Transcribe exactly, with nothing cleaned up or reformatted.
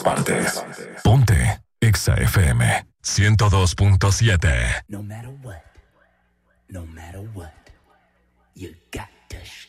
partes. Ponte Exa F M ciento dos punto siete. No matter what, no matter what, you got to